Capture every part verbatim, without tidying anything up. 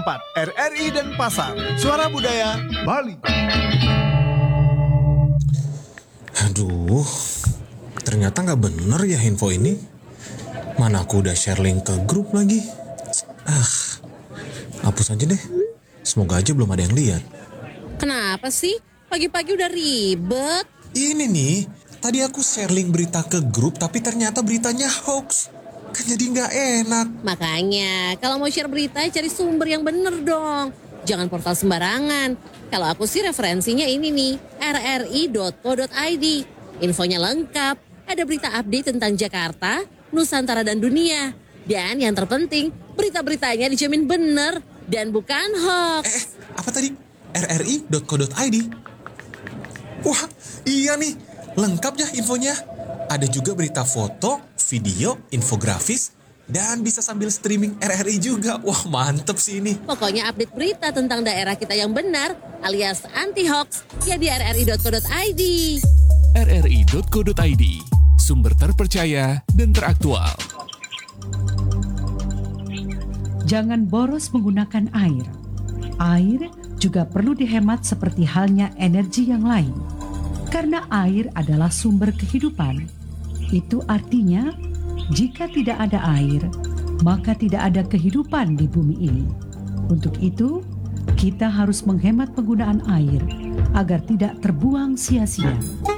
empat R R I Denpasar, Suara Budaya Bali. Aduh, ternyata nggak bener ya info ini. Mana aku udah share link ke grup lagi. Ah, hapus aja deh. Semoga aja belum ada yang lihat. Kenapa sih? Pagi-pagi udah ribet. Ini nih, tadi aku share link berita ke grup tapi ternyata beritanya hoax. Kan jadi nggak enak. Makanya, kalau mau share berita cari sumber yang bener dong. Jangan portal sembarangan. Kalau aku sih referensinya ini nih, r r i dot co dot i d. Infonya lengkap, ada berita update tentang Jakarta, Nusantara dan dunia. Dan yang terpenting, berita-beritanya dijamin bener dan bukan hoax. Eh, apa tadi? r r i dot co dot i d. Wah, iya nih, lengkap ya infonya. Ada juga berita foto, video, infografis, dan bisa sambil streaming R R I juga. Wah, mantep sih ini. Pokoknya update berita tentang daerah kita yang benar alias anti-hoax ya di r r i dot co dot i d. r r i dot co dot i d, sumber terpercaya dan teraktual. Jangan boros menggunakan air. Air juga perlu dihemat seperti halnya energi yang lain. Karena air adalah sumber kehidupan. Itu artinya, jika tidak ada air, maka tidak ada kehidupan di bumi ini. Untuk itu, kita harus menghemat penggunaan air agar tidak terbuang sia-sia.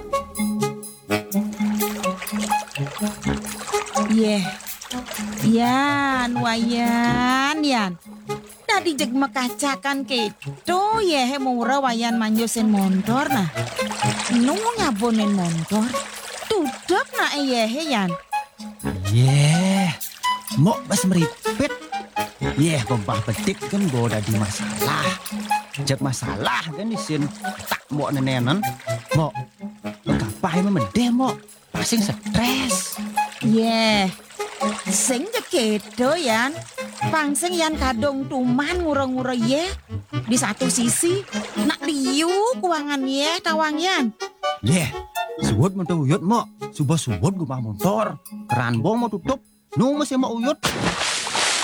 Yeh, Yan, wayan, Yan. Tadi jeg mekacakan keto yeh mura wayan manjosen motor nah. Nung ngabonen motor. Tudok na yeh Yan. Yeh, mau bas meripit. Yeh, bebah bedik kan gue udah di masalah. Jak masalah kan di sini tak mau nenenan. Mau, ngapain memedeh mau? Pasing stres. Yeh, sing je keto Yan. Pangsing Yan kadung tuman ngura-ngura yeh. Di satu sisi, nak liu kuangan yeh tawang Yan. Yeh, suwut mau uyut mau. Subah-subut gue mau motor. Keran bong mau tutup. Nung masih mau uyut.